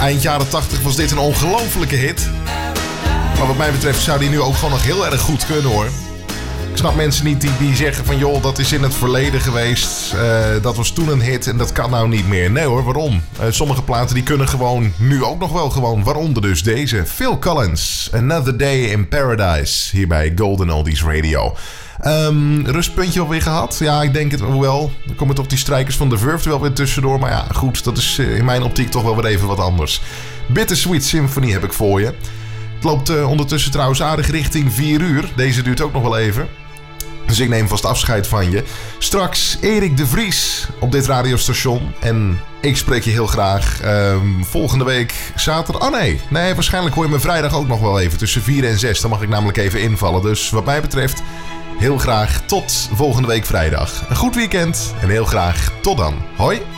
Eind jaren 80 was dit een ongelofelijke hit. Maar wat mij betreft zou die nu ook gewoon nog heel erg goed kunnen, hoor. Ik snap mensen niet die zeggen van joh, dat is in het verleden geweest. Dat was toen een hit en dat kan nou niet meer. Nee hoor, waarom? Sommige platen die kunnen gewoon nu ook nog wel gewoon. Waaronder dus deze. Phil Collins, Another Day in Paradise. Hier bij Golden Oldies Radio. Rustpuntje alweer gehad? Ja, ik denk het wel. Dan komen toch die strijkers van The Verve er wel weer tussendoor. Maar ja, goed, dat is in mijn optiek toch wel weer even wat anders. Bittersweet Symphony heb ik voor je. Het loopt ondertussen trouwens aardig richting 4 uur. Deze duurt ook nog wel even. Dus ik neem vast afscheid van je. Straks Erik de Vries op dit radiostation. En ik spreek je heel graag volgende week zaterdag. Oh nee, waarschijnlijk hoor je me vrijdag ook nog wel even. Tussen 4 en 6. Dan mag ik namelijk even invallen. Dus wat mij betreft heel graag tot volgende week vrijdag. Een goed weekend en heel graag tot dan. Hoi!